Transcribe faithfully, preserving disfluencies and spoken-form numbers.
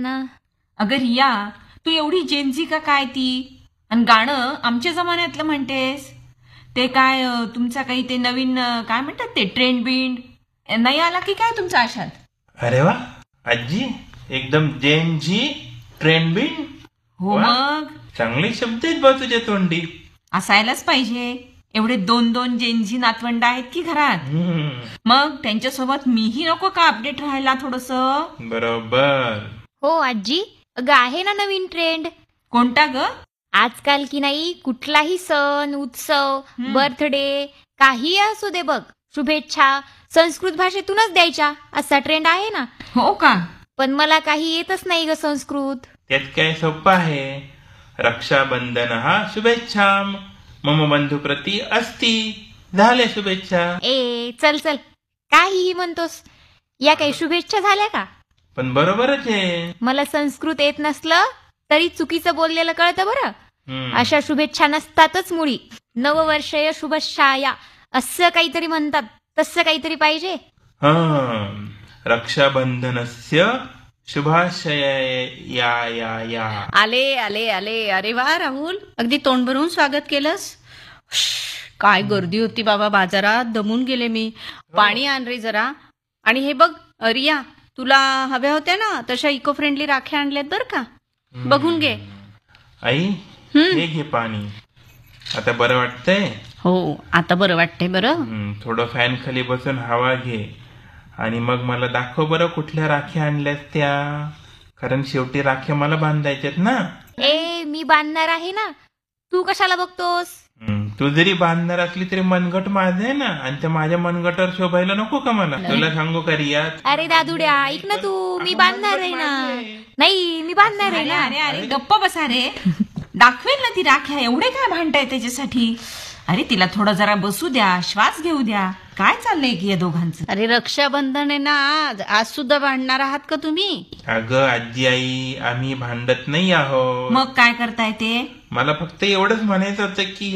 ना. अगं रिया, तू एवढी जेनझी का काय ती? आणि गाणं आमच्या जमान्यातलं म्हणतेस ते काय? तुमचा काही ते नवीन काय म्हणतात ते ट्रेंड बिंड नाही आला की काय तुमच्या आशात? अरे वा आजी, एकदम जेनझी ट्रेंड बिंड. हो मग चांगले शब्द आहेत बा तुझ्या तोंडी. असायलाच पाहिजे. एवढे दोन दोन जेनझी नातवंड आहेत की घरात. मग त्यांच्यासोबत मीही नको का अपडेट राहायला थोडस? बरोबर. हो आजी, अगं आहे ना नवीन ट्रेंड. कोणता ग? आजकाल की नाही कुठलाही सण उत्सव बर्थडे काही असू दे बघ, शुभेच्छा संस्कृत भाषेतूनच द्यायच्या असा ट्रेंड आहे ना. हो का? पण मला काही येतच नाही ग संस्कृत. त्यात काय सोपं आहे. रक्षाबंधन हा शुभेच्छा मम बंधू प्रती असती, झाल्या शुभेच्छा. ए चल चल, काहीही म्हणतोस. या काही शुभेच्छा झाल्या का? पण बरोबरच आहे. मला संस्कृत येत नसलं तरी चुकीचं बोललेलं कळतं बरं. अशा शुभेच्छा नसतातच मुळी. नववर्षय शुभशाया असं काहीतरी म्हणतात, तसं काहीतरी पाहिजे. रक्षाबंधनस्य शुभाशय या या या. आले आले आले. अरे वा राहुल, अगदी तोंड भरून स्वागत केलंस. काय गर्दी होती बाबा बाजारात, दमून गेले मी. पाणी आण रे जरा. आणि हे बघ रिया, तुला हव्या होत्या ना तशा इको फ्रेंडली राख्या आणल्यात बर का, बघून घे. आई हे घे पाणी. आता बरं वाटतंय? हो आता बरं वाटतंय बरं. थोडं फॅन खाली बसून हवा घे आणि मग मला दाखव बरं कुठल्या राख्या आणल्यात त्या. कारण शेवटी राख्या मला बांधायच्यात ना. ए मी बांधणार आहे ना, तू कशाला बघतोस? तू जरी बांधणार असली तरी मनगट माझं आहे ना, आणि त्या माझ्या मनगटावर शोभायला नको का मला? तुला सांगू का रिया? अरे दादुड्या ऐक ना तू, मी बांधणार आहे ना. नाही मी बांधणार आहे ना. अरे अरे गप्प बसा रे. दाखवेल ना ती राख्या, एवढे काय भांडताय त्याच्यासाठी? अरे तिला थोडं जरा बसू द्या, श्वास घेऊ द्या. काय चाललंय की या दोघांचं? अरे रक्षाबंधन आहे ना आज, आज सुद्धा भांडणार आहात का तुम्ही? अगं आजी आई, आम्ही भांडत नाही आहोत. मग काय करताय ते? मला फक्त एवढंच म्हणायचं होतं की